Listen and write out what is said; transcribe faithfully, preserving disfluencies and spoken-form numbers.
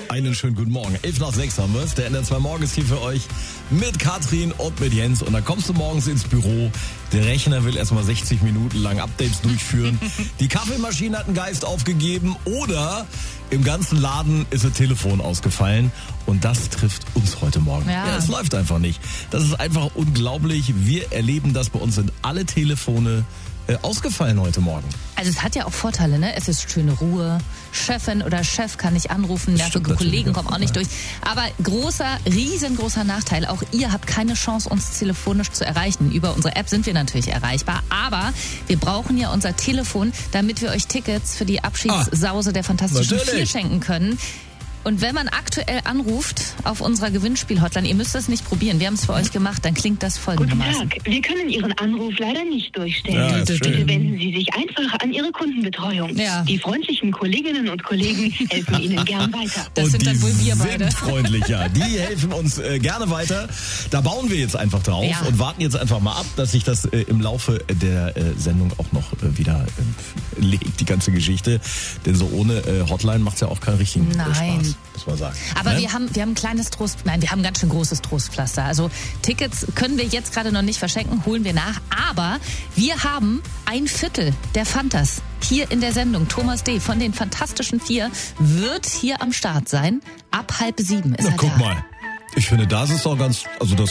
Einen schönen guten Morgen. elf nach sechs haben wir es. Der N R zwei Morgen ist hier für euch mit Katrin und mit Jens. Und dann kommst du morgens ins Büro. Der Rechner will erstmal sechzig Minuten lang Updates durchführen. Die Kaffeemaschine hat einen Geist aufgegeben oder im ganzen Laden ist das Telefon ausgefallen. Und das trifft uns heute Morgen. Ja. Ja, es läuft einfach nicht. Das ist einfach unglaublich. Wir erleben das. Bei uns sind alle Telefone äh, ausgefallen heute Morgen. Also es hat ja auch Vorteile, ne? Es ist schöne Ruhe. Chefin oder Chef kann nicht anrufen, nervige Kollegen kommen auch nicht durch. Aber großer, riesengroßer Nachteil, auch ihr habt keine Chance, uns telefonisch zu erreichen. Über unsere App sind wir natürlich erreichbar, aber wir brauchen ja unser Telefon, damit wir euch Tickets für die Abschiedssause ah, der Fantastischen Vier schenken können. Und wenn man aktuell anruft auf unserer Gewinnspiel-Hotline, ihr müsst das nicht probieren, wir haben es für euch gemacht, dann klingt das folgendermaßen. Guten Tag, wir können Ihren Anruf leider nicht durchstellen. Ja, Bitte wenden Sie sich einfach an Ihre Kundenbetreuung. Ja. Die freundlichen Kolleginnen und Kollegen helfen Ihnen gern weiter. Das und sind die dann wohl wir beide. sind freundlich, ja. Die helfen uns äh, gerne weiter. Da bauen wir jetzt einfach drauf Ja. und warten jetzt einfach mal ab, dass sich das äh, im Laufe der äh, Sendung auch noch äh, wieder äh, legt, die ganze Geschichte. Denn so ohne äh, Hotline macht es ja auch keinen richtigen äh, Nein. Spaß, muss man sagen. Aber ne? wir haben, wir haben ein kleines Trost, nein, wir haben ein ganz schön großes Trostpflaster. Also Tickets können wir jetzt gerade noch nicht verschenken, holen wir nach. Aber wir haben ein Viertel der Fantas hier in der Sendung. Thomas D. von den Fantastischen Vier wird hier am Start sein. Ab halb sieben ist Na, er guck da. mal. Ich finde, das ist doch ganz, also das